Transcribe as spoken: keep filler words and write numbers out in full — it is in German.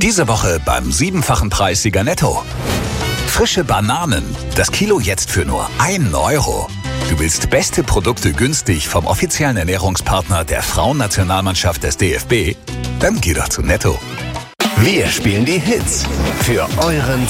Diese Woche beim siebenfachen Preissieger Netto. Frische Bananen. Das Kilo jetzt für nur ein Euro. Du willst beste Produkte günstig vom offiziellen Ernährungspartner der Frauennationalmannschaft des D F B? Dann geh doch zu Netto. Wir spielen die Hits für euren